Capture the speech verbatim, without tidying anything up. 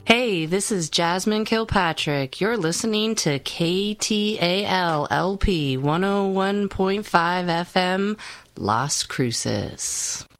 Hey, this is Jasmine Kilpatrick. You're listening to K T A L L P one oh one point five F M, Las Cruces.